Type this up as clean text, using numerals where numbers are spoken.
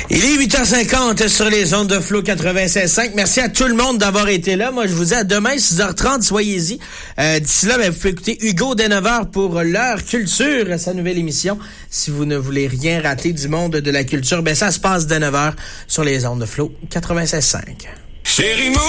Il est 8h50 sur les ondes de Flow 96.5. Merci à tout le monde d'avoir été là. Moi, je vous dis à demain, 6h30, soyez-y. D'ici là, vous pouvez écouter Hugo dès 9h pour l'heure culture, sa nouvelle émission. Si vous ne voulez rien rater du monde de la culture, ça se passe dès 9h sur les ondes de Flow 96.5. Chérie Mou!